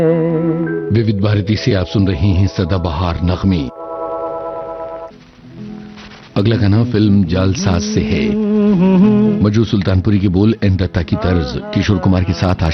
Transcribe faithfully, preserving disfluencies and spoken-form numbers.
विविध भारती से आप सुन रहे हैं सदाबहार नगमे। अगला गाना फिल्म जालसाज से है। मजरू सुल्तानपुरी के बोल एंड दत्ता की तर्ज, किशोर कुमार के साथ